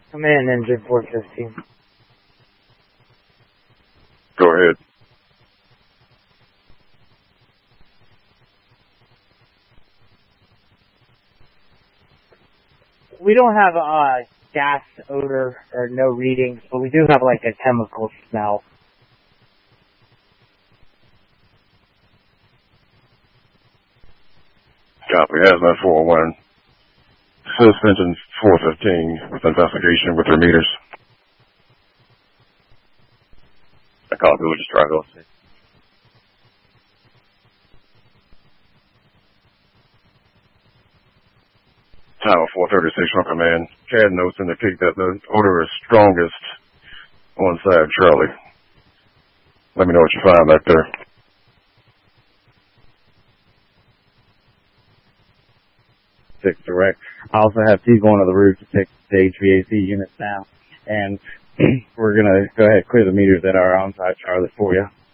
Come in, engine 415. Go ahead. We don't have gas odor or no readings, but we do have like a chemical smell. Copy. Hazmat 401. Suspension 415 with investigation with your meters. I copy. We'll just try those. Tower 436 from command. CAD notes indicate that the odor is strongest on side Charlie. Let me know what you find back there. Six direct. I also have T going to the roof to check the HVAC units now. And we're going to go ahead and clear the meters that are on side Charlie for you.